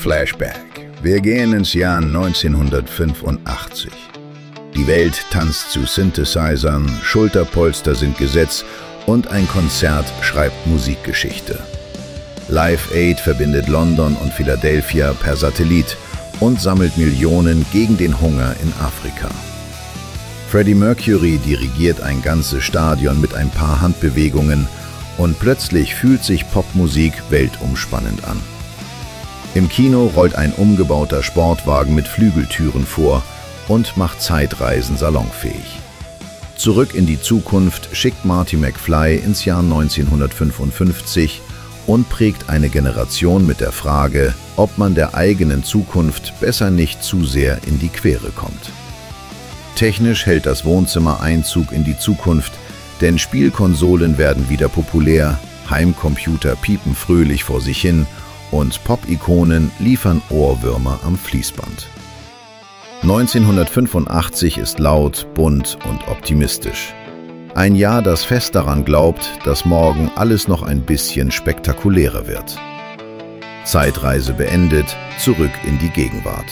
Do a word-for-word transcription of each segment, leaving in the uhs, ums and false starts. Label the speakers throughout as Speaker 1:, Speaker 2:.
Speaker 1: Flashback. Wir gehen ins Jahr neunzehnhundertfünfundachtzig. Die Welt tanzt zu Synthesizern, Schulterpolster sind Gesetz und ein Konzert schreibt Musikgeschichte. Live Aid verbindet London und Philadelphia per Satellit und sammelt Millionen gegen den Hunger in Afrika. Freddie Mercury dirigiert ein ganzes Stadion mit ein paar Handbewegungen und plötzlich fühlt sich Popmusik weltumspannend an. Im Kino rollt ein umgebauter Sportwagen mit Flügeltüren vor und macht Zeitreisen salonfähig. Zurück in die Zukunft schickt Marty McFly ins Jahr neunzehnhundertfünfundfünfzig und prägt eine Generation mit der Frage, ob man der eigenen Zukunft besser nicht zu sehr in die Quere kommt. Technisch hält das Wohnzimmer Einzug in die Zukunft, denn Spielkonsolen werden wieder populär, Heimcomputer piepen fröhlich vor sich hin und Pop-Ikonen liefern Ohrwürmer am Fließband. neunzehnhundertfünfundachtzig ist laut, bunt und optimistisch. Ein Jahr, das fest daran glaubt, dass morgen alles noch ein bisschen spektakulärer wird. Zeitreise beendet, zurück in die Gegenwart.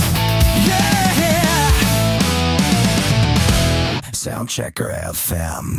Speaker 2: Soundchecker F M.